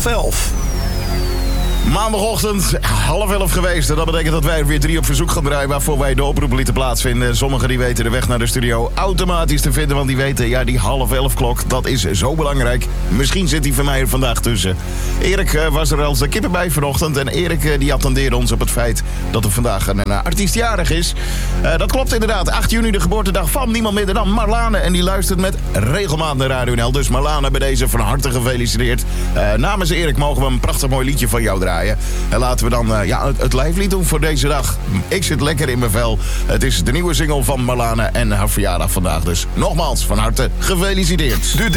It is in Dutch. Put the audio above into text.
11:30. Maandagochtend 10:30 geweest. En dat betekent dat wij er weer 3 op verzoek gaan draaien, waarvoor wij de oproep lieten plaatsvinden. Sommigen die weten de weg naar de studio automatisch te vinden, want die weten, ja, die 10:30 klok, dat is zo belangrijk. Misschien zit die van mij er vandaag tussen. Erik was er als de kippen bij vanochtend. En Erik die attendeerde ons op het feit dat er vandaag een artiest jarig is. Dat klopt inderdaad. 8 juni de geboortedag van niemand minder dan Marlane. En die luistert met regelmaat naar Radio NL. Dus Marlane, bij deze van harte gefeliciteerd. Namens Erik mogen we een prachtig mooi liedje van jou draaien. En laten we dan het lijflied doen voor deze dag. Ik zit lekker in mijn vel. Het is de nieuwe single van Marlane en haar verjaardag vandaag. Dus nogmaals, van harte gefeliciteerd.